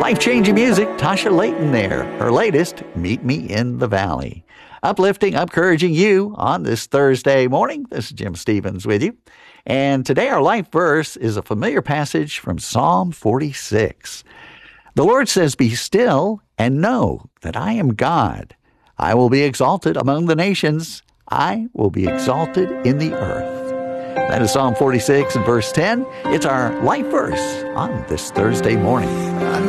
Life-changing music, Tasha Layton there. Her latest, Meet Me in the Valley. Uplifting, encouraging you on this Thursday morning. This is Jim Stevens with you. And today our life verse is a familiar passage from Psalm 46. The Lord says, "Be still and know that I am God. I will be exalted among the nations. I will be exalted in the earth." That is Psalm 46 and verse 10. It's our life verse on this Thursday morning.